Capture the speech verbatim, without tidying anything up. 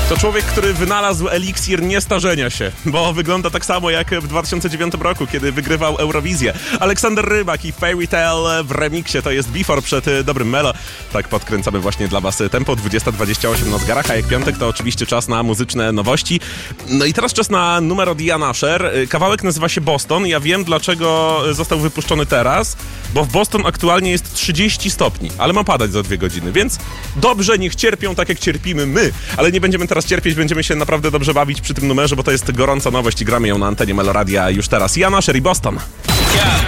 To człowiek, który wynalazł eliksir niestarzenia się, bo wygląda tak samo jak w dwa tysiące dziewiątym roku, kiedy wygrywał Eurowizję. Aleksander Rybak i Fairy Tale w remiksie, to jest Before przed dobrym Melo. Tak podkręcamy właśnie dla was tempo, dwudziesta dwadzieścia osiem na zegarach, a jak piątek to oczywiście czas na muzyczne nowości. No i teraz czas na numer od Ian Asher. Kawałek nazywa się Boston. Ja wiem, dlaczego został wypuszczony teraz, bo w Boston aktualnie jest trzydzieści stopni, ale ma padać za dwie godziny, więc dobrze, niech cierpią tak jak cierpimy my, ale nie będziemy teraz cierpieć, będziemy się naprawdę dobrze bawić przy tym numerze, bo to jest gorąca nowość i gramy ją na antenie Meloradia już teraz. Ian Asher i Boston. Yeah.